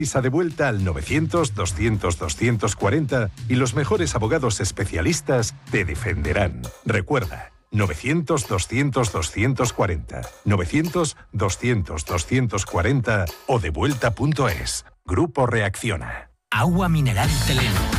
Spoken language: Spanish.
A Devuelta al 900-200-240 y los mejores abogados especialistas te defenderán. Recuerda, 900-200-240, 900-200-240 o devuelta.es. Grupo Reacciona. Agua mineral Teleno.